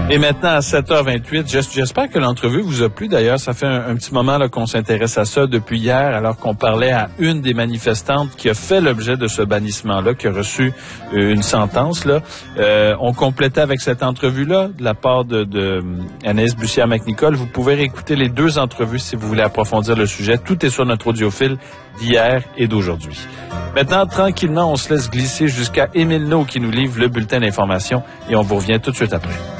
Et maintenant, à 7h28, j'espère que l'entrevue vous a plu. D'ailleurs, ça fait un petit moment là, qu'on s'intéresse à ça depuis hier, alors qu'on parlait à une des manifestantes qui a fait l'objet de ce bannissement-là, qui a reçu une sentence. Là. On complétait avec cette entrevue-là de la part de Anaïs Bussière-McNicol. Vous pouvez réécouter les deux entrevues si vous voulez approfondir le sujet. Tout est sur notre audiophile d'hier et d'aujourd'hui. Maintenant, tranquillement, on se laisse glisser jusqu'à Émile Naud qui nous livre le bulletin d'information et on vous revient tout de suite après.